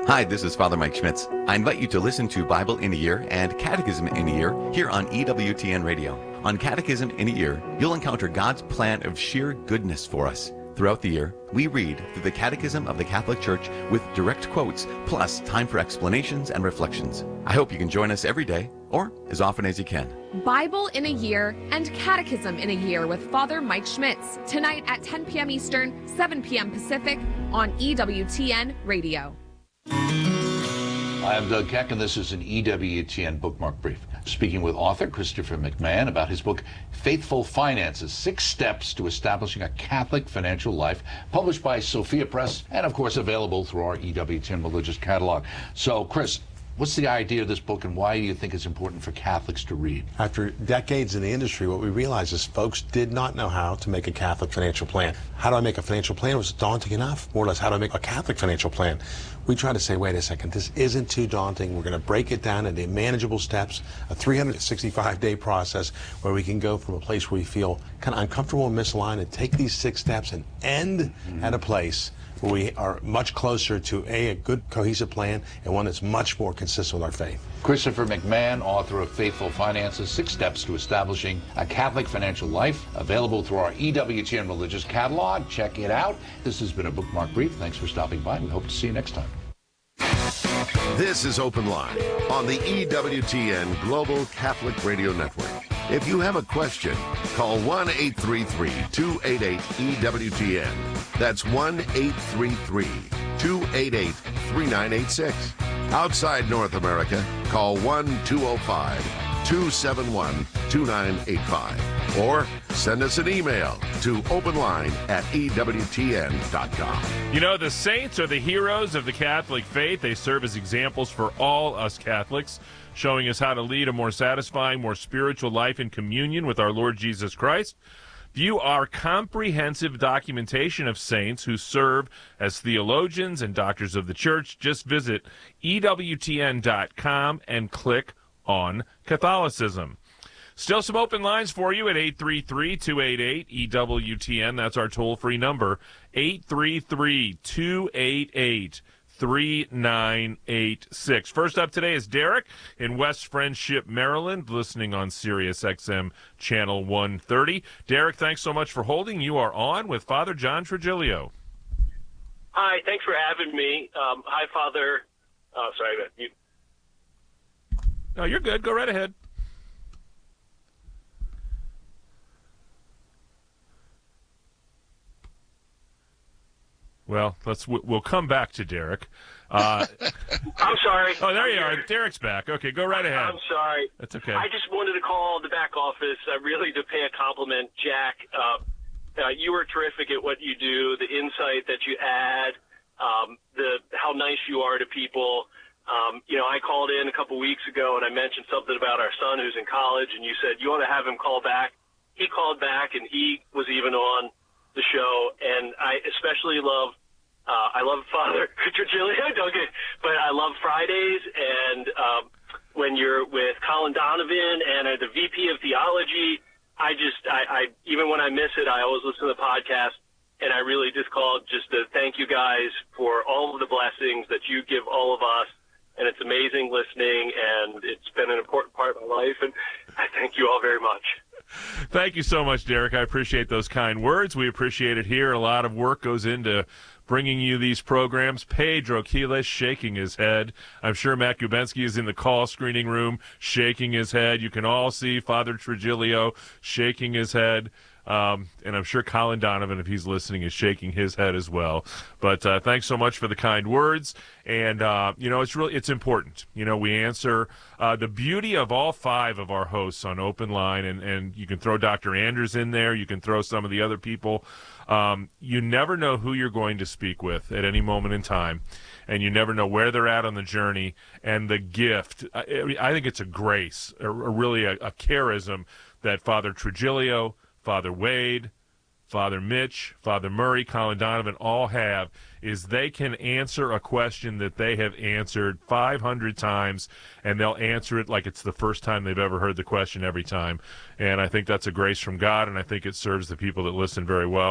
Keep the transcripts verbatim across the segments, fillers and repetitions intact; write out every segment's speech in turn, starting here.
Hi, this is Father Mike Schmitz. I invite you to listen to Bible in a Year and Catechism in a Year here on E W T N Radio. On Catechism in a Year, you'll encounter God's plan of sheer goodness for us. Throughout the year, we read through the Catechism of the Catholic Church with direct quotes, plus time for explanations and reflections. I hope you can join us every day, or as often as you can. Bible in a Year and Catechism in a Year with Father Mike Schmitz, tonight at ten p.m. Eastern, seven p.m. Pacific on E W T N Radio. I'm Doug Keck, and this is an E W T N Bookmark Brief. Speaking with author Christopher McMahon about his book, Faithful Finances, Six Steps to Establishing a Catholic Financial Life, published by Sophia Press, and of course available through our E W T N Religious Catalog. So, Chris, what's the idea of this book, and why do you think it's important for Catholics to read? After decades in the industry, what we realized is folks did not know how to make a Catholic financial plan. How do I make a financial plan? Was daunting enough? More or less, how do I make a Catholic financial plan? We try to say, wait a second, this isn't too daunting. We're going to break it down into manageable steps, a three hundred sixty-five day process where we can go from a place where we feel kind of uncomfortable and misaligned and take these six steps and end mm-hmm. at a place where we are much closer to a, a good cohesive plan and one that's much more consistent with our faith. Christopher McMahon, author of Faithful Finances, Six Steps to Establishing a Catholic Financial Life, available through our E W T N Religious Catalog. Check it out. This has been a Bookmark Brief. Thanks for stopping by. We hope to see you next time. This is Open Line on the E W T N Global Catholic Radio Network. If you have a question, call one eight three three, two eight eight, E W T N. That's one eight three three, two eight eight, three nine eight six. Outside North America, call one two zero five, two seven one, two nine eight five. Or send us an email to openline at E W T N dot com. You know, the saints are the heroes of the Catholic faith. They serve as examples for all us Catholics, showing us how to lead a more satisfying, more spiritual life in communion with our Lord Jesus Christ. View our comprehensive documentation of saints who serve as theologians and doctors of the Church. Just visit E W T N dot com and click on Catholicism. Still some open lines for you at eight three three, two eight eight, E W T N. That's our toll-free number, eight three three, two eight eight, three nine eight six. First up today is Derek in West Friendship, Maryland, listening on Sirius X M Channel one thirty. Derek, thanks so much for holding. You are on with Father John Trigilio. Hi, thanks for having me. Um, hi, Father. Oh, sorry. You... No, you're good. Go right ahead. Well, let's we'll come back to Derek. Uh, I'm sorry. Oh, there I'm you here. are. Derek's back. Okay, go right ahead. I'm sorry. That's okay. I just wanted to call the back office uh, really to pay a compliment. Jack, uh, uh, you are terrific at what you do, the insight that you add, um, the how nice you are to people. Um, you know, I called in a couple weeks ago and I mentioned something about our son who's in college, and you said you want to have him call back. He called back, and he was even on the show, and I especially love, uh, I love Father Trigilio, don't get, but I love Fridays, and um, when you're with Colin Donovan and uh, the V P of Theology, I just, I, I, even when I miss it, I always listen to the podcast, and I really just called just to thank you guys for all of the blessings that you give all of us, and it's amazing listening, and it's been an important part of my life, and I thank you all very much. Thank you so much, Derek. I appreciate those kind words. We appreciate it here. A lot of work goes into bringing you these programs. Pedro Quiles shaking his head. I'm sure Matt Gubensky is in the call screening room shaking his head. You can all see Father Trigilio shaking his head. Um, and I'm sure Colin Donovan, if he's listening, is shaking his head as well. But uh, thanks so much for the kind words. And, uh, you know, it's really, it's important. You know, we answer uh, the beauty of all five of our hosts on Open Line, and, and you can throw Doctor Anders in there. You can throw some of the other people. Um, you never know who you're going to speak with at any moment in time, and you never know where they're at on the journey. And the gift, I, I think it's a grace, a, a really a, a charism that Father Trigilio, Father Wade, Father Mitch, Father Murray, Colin Donovan all have, is they can answer a question that they have answered five hundred times, and they'll answer it like it's the first time they've ever heard the question every time. And I think that's a grace from God, and I think it serves the people that listen very well.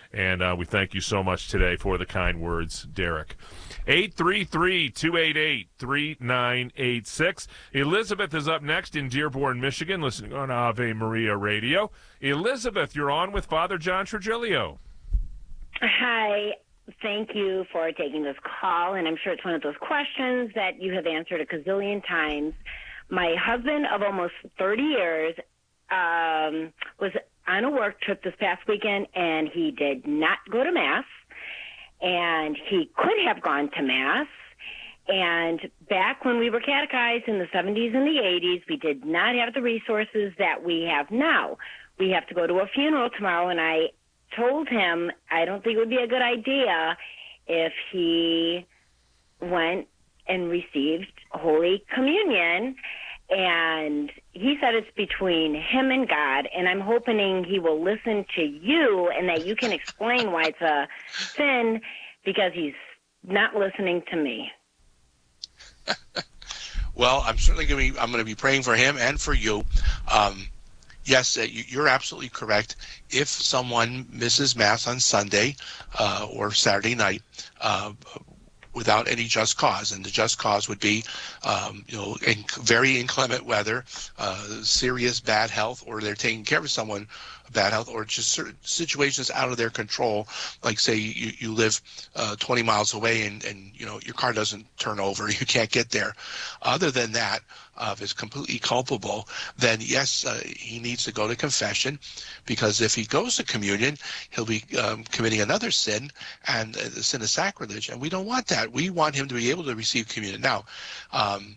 And uh, we thank you so much today for the kind words, Derek. eight three three, two eight eight, three nine eight six. Elizabeth is up next in Dearborn, Michigan, listening on Ave Maria Radio. Elizabeth, you're on with Father John Trigilio. Hi. Thank you for taking this call, and I'm sure it's one of those questions that you have answered a gazillion times. My husband of almost thirty years um, was on a work trip this past weekend, and he did not go to Mass, and he could have gone to Mass. And back when we were catechized in the seventies and the eighties, we did not have the resources that we have now. We have to go to a funeral tomorrow, and I told him I don't think it would be a good idea if he went and received Holy Communion. And he said it's between him and God, and I'm hoping he will listen to you and that you can explain why it's a sin, because he's not listening to me. Well, I'm certainly going to be, I'm going to be praying for him and for you. Um, Yes, uh, you, you're absolutely correct. If someone misses Mass on Sunday uh, or Saturday night uh, without any just cause, and the just cause would be, um, you know, in very inclement weather, uh, serious bad health, or they're taking care of someone bad health, or just certain situations out of their control, like say you, you live uh, twenty miles away and, and you know your car doesn't turn over, you can't get there. Other than that, uh, if it's completely culpable, then yes, uh, he needs to go to confession, because if he goes to communion, he'll be um, committing another sin, and uh, the sin of sacrilege, and we don't want that. We want him to be able to receive communion. Now, um,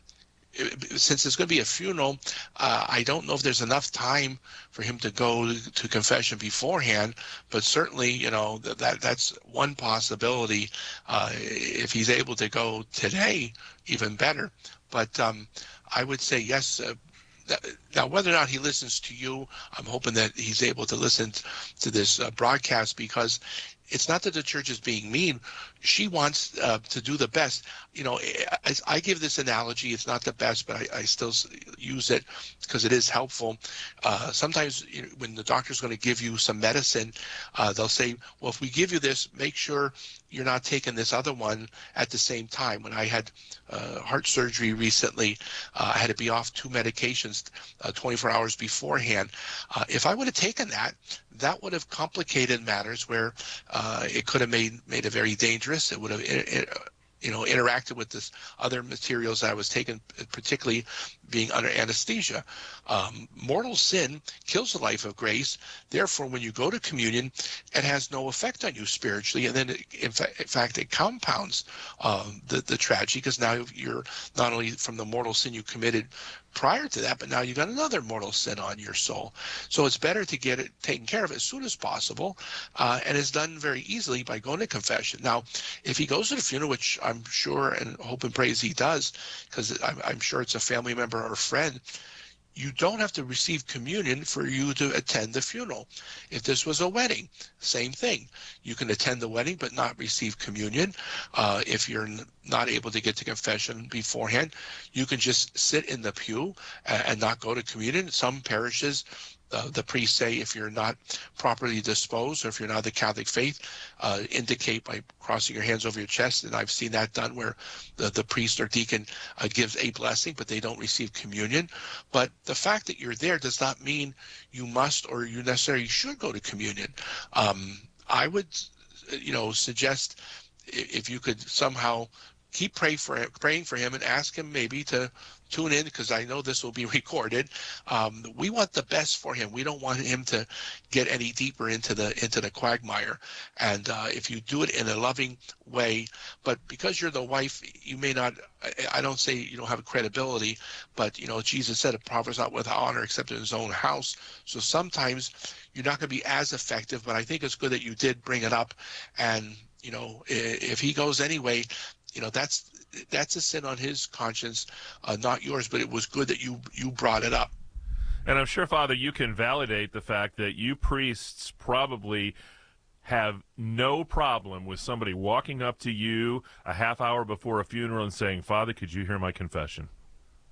since it's going to be a funeral, uh, I don't know if there's enough time for him to go to confession beforehand, but certainly, you know, that, that that's one possibility. Uh, if he's able to go today, even better. But um, I would say yes. Uh, that, now, whether or not he listens to you, I'm hoping that he's able to listen to this uh, broadcast, because it's not that the church is being mean. She wants uh, to do the best. You know, I, I give this analogy. It's not the best, but I, I still use it because it is helpful. Uh, sometimes you know, when the doctor's going to give you some medicine, uh, they'll say, well, if we give you this, make sure you're not taking this other one at the same time. When I had uh, heart surgery recently, uh, I had to be off two medications uh, twenty-four hours beforehand. Uh, if I would have taken that, that would have complicated matters where uh, it could have made, made it very dangerous. It would have, it, you know, interacted with this other materials I was taking, particularly being under anesthesia. Um, mortal sin kills the life of grace. Therefore, when you go to communion, it has no effect on you spiritually. And then, it, in, fa- in fact, it compounds um, the, the tragedy, because now you're not only from the mortal sin you committed prior to that, but now you got another mortal sin on your soul. So it's better to get it taken care of as soon as possible, uh, and it's done very easily by going to confession. Now, if he goes to the funeral, which I'm sure and hope and praise he does, because I'm, I'm sure it's a family member or a friend, you don't have to receive communion for you to attend the funeral. If this was a wedding, same thing. You can attend the wedding but not receive communion. Uh, if you're n- not able to get to confession beforehand, you can just sit in the pew and, and not go to communion. Some parishes, uh, the priests say if you're not properly disposed, or if you're not the Catholic faith, uh, indicate by crossing your hands over your chest. And I've seen that done where the, the priest or deacon uh, gives a blessing, but they don't receive communion. But the fact that you're there does not mean you must or you necessarily should go to communion. Um, I would, you know, suggest if you could somehow keep pray for him, praying for him, and ask him maybe to tune in, because I know this will be recorded. Um, we want the best for him. We don't want him to get any deeper into the into the quagmire. And uh, if you do it in a loving way, but because you're the wife, you may not. I, I don't say you don't have credibility, but you know Jesus said a prophet's not without honor except in his own house. So sometimes you're not going to be as effective. But I think it's good that you did bring it up. And you know, if he goes anyway, you know that's. That's a sin on his conscience, uh, not yours, but it was good that you, you brought it up. And I'm sure, Father, you can validate the fact that you priests probably have no problem with somebody walking up to you a half hour before a funeral and saying, Father, could you hear my confession?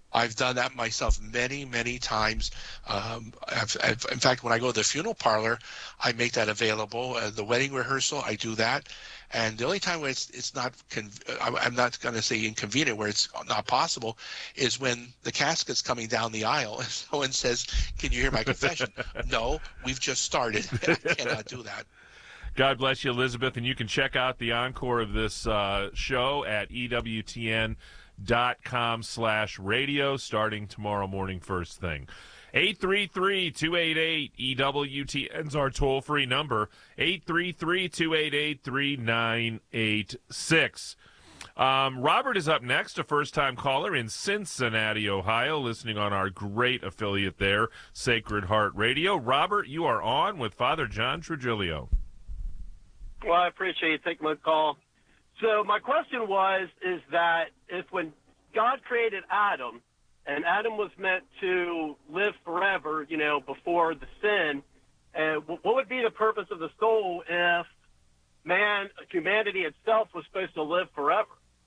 I've done that myself many, many times. Um, I've, I've, in fact, when I go to the funeral parlor, I make that available. Uh, the wedding rehearsal, I do that. And the only time where it's it's not, conv- I'm not going to say inconvenient, where it's not possible, is when the casket's coming down the aisle and someone says, "Can you hear my confession?" No, we've just started. I cannot do that. God bless you, Elizabeth, and you can check out the encore of this uh, show at E W T N dot com slash radio starting tomorrow morning first thing. eight three three, two eight eight, E W T N's our toll-free number, eight three three, two eight eight, three nine eight six. Um, Robert is up next, a first-time caller in Cincinnati, Ohio, listening on our great affiliate there, Sacred Heart Radio. Robert, you are on with Father John Trujillo. Well, I appreciate you taking my call. So my question was, is that if when God created Adam, and Adam was meant to live forever, you know, before the sin, and what would be the purpose of the soul if man, humanity itself was supposed to live forever?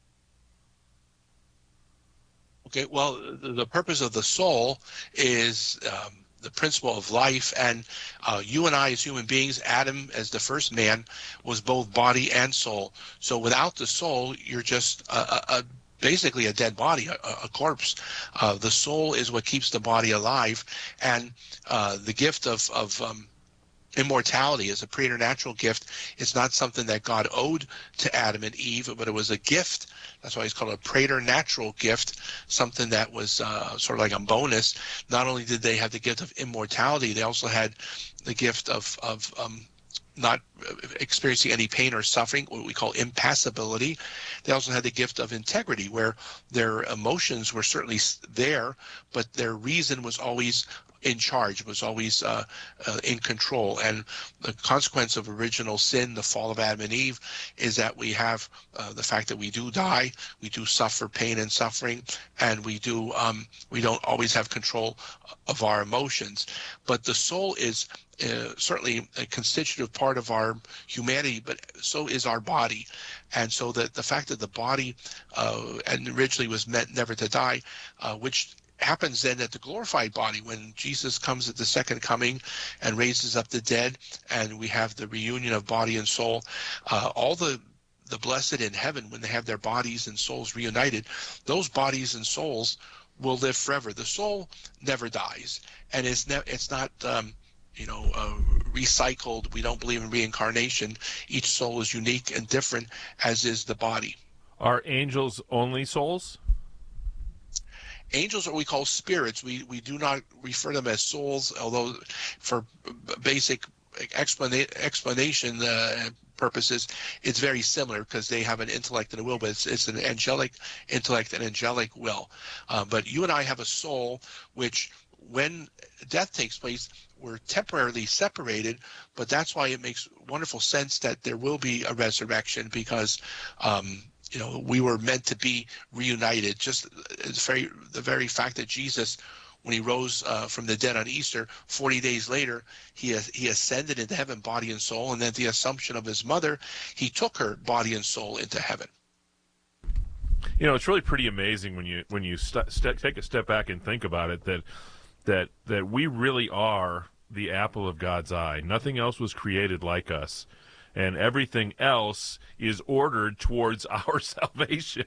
Okay, well, the purpose of the soul is um, the principle of life, and uh, you and I as human beings, Adam as the first man, was both body and soul. So without the soul, you're just a, a, a basically a dead body, a, a corpse. Uh, the soul is what keeps the body alive, and uh, the gift of, of um, immortality is a preternatural gift. It's not something that God owed to Adam and Eve, but it was a gift. That's why it's called a preternatural gift, something that was uh, sort of like a bonus. Not only did they have the gift of immortality, they also had the gift of, of um, not experiencing any pain or suffering, what we call impassibility. They also had the gift of integrity, where their emotions were certainly there, but their reason was always in charge, was always uh, uh, in control. And the consequence of original sin, the fall of Adam and Eve, is that we have uh, the fact that we do die, we do suffer pain and suffering, and we do um, we don't always have control of our emotions. But the soul is uh, certainly a constitutive part of our humanity, but so is our body. And so that the fact that the body uh, and originally was meant never to die, uh, which happens then at the glorified body when Jesus comes at the second coming and raises up the dead, and we have the reunion of body and soul. Uh, all the the blessed in heaven, when they have their bodies and souls reunited, those bodies and souls will live forever. The soul never dies, and it's ne- it's not um, you know uh, recycled. We don't believe in reincarnation. Each soul is unique and different, as is the body. Are angels only souls? Angels are what we call spirits. We we do not refer them as souls, although for basic explana- explanation uh, purposes, it's very similar because they have an intellect and a will, but it's, it's an angelic intellect and angelic will. Uh, but you and I have a soul, which when death takes place, we're temporarily separated, but that's why it makes wonderful sense that there will be a resurrection, because um, you know, we were meant to be reunited. Just it's very the very fact that Jesus, when he rose uh, from the dead on Easter, forty days later, he has, he ascended into heaven, body and soul, and then the assumption of his mother, he took her body and soul into heaven. You know, it's really pretty amazing when you when you st- st- take a step back and think about it, that that that we really are the apple of God's eye. Nothing else was created like us, and everything else is ordered towards our salvation.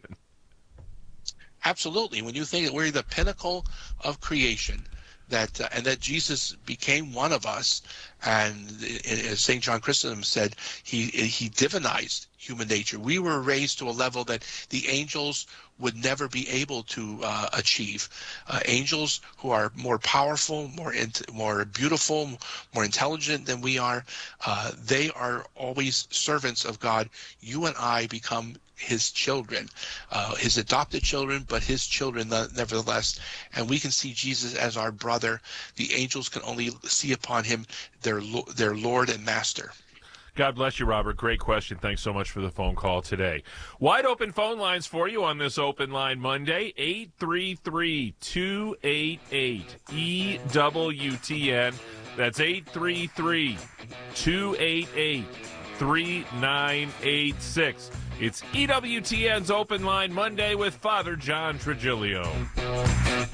Absolutely. When you think that we're the pinnacle of creation, that uh, and that Jesus became one of us, and as Saint John Chrysostom said, he he divinized human nature. We were raised to a level that the angels would never be able to uh, achieve. Uh, angels who are more powerful, more int- more beautiful, more intelligent than we are, uh, they are always servants of God. You and I become his children, uh, his adopted children, but his children nevertheless. And we can see Jesus as our brother. The angels can only see upon him their their Lord and Master. God bless you, Robert. Great question. Thanks so much for the phone call today. Wide open phone lines for you on this Open Line Monday, eight three three, two eight eight, E W T N. That's eight three three, two eight eight, three nine eight six. It's E W T N's Open Line Monday with Father John Trigilio.